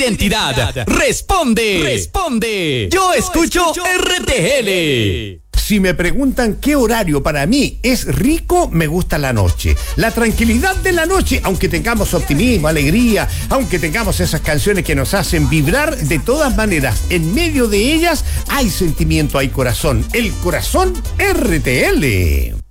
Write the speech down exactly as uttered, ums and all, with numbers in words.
identidad. Responde. Responde. Yo escucho R T L. Si me preguntan qué horario para mí es rico, me gusta la noche. La tranquilidad de la noche, aunque tengamos optimismo, alegría, aunque tengamos esas canciones que nos hacen vibrar, de todas maneras, en medio de ellas hay sentimiento, hay corazón. El corazón R T L.